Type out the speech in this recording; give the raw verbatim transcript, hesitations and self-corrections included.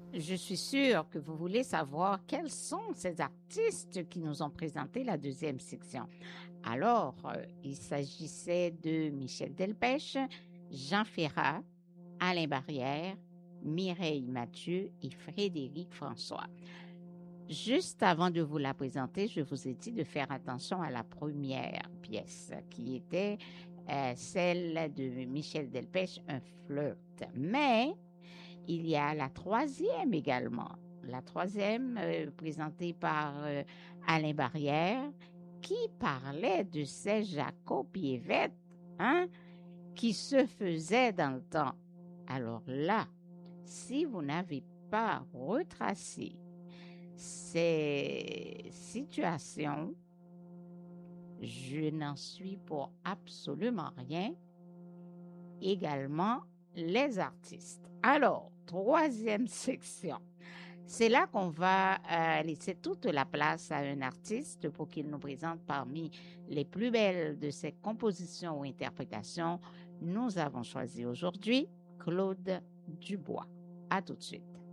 Je suis sûre que vous voulez savoir quels sont ces artistes qui nous ont présenté la deuxième section. Alors, euh, il s'agissait de Michel Delpech, Jean Ferrat, Alain Barrière, Mireille Mathieu et Frédéric François. Juste avant de vous la présenter, je vous ai dit de faire attention à la première pièce qui était euh, celle de Michel Delpech, Un flirt. Mais il y a la troisième également, la troisième euh, présentée par euh, Alain Barrière qui parlait de ces Jacob Piévette, hein, qui se faisaient dans le temps. Alors là, si vous n'avez pas retracé ces situations, je n'en suis pour absolument rien. Également, les artistes. Alors, troisième section. C'est là qu'on va euh, laisser toute la place à un artiste pour qu'il nous présente parmi les plus belles de ses compositions ou interprétations. Nous avons choisi aujourd'hui Claude Dubois. À tout de suite.